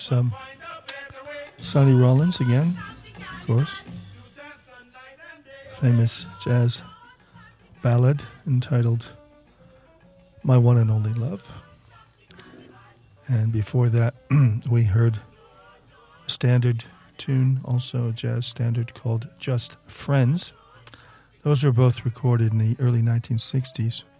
Some Sonny Rollins again, of course. Famous jazz ballad entitled My One and Only Love. And before that, we heard a standard tune, also a jazz standard called Just Friends. Those were both recorded in the early 1960s.